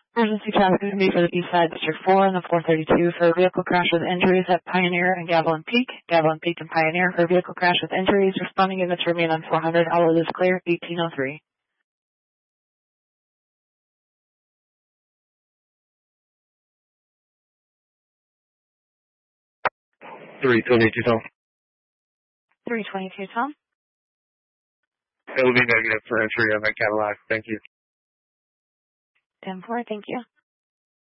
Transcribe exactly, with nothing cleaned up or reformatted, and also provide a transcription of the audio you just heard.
Emergency traffic is going to be for the East Side District four and the four thirty-two for a vehicle crash with injuries at Pioneer and Gavilan Peak. Gavilan Peak and Pioneer for a vehicle crash with injuries. Responding units remain on four hundred. All is clear, eighteen oh three. three twenty-two, Tom. three twenty-two, Tom. It will be negative for entry on that Cadillac. Thank you. ten four, thank you.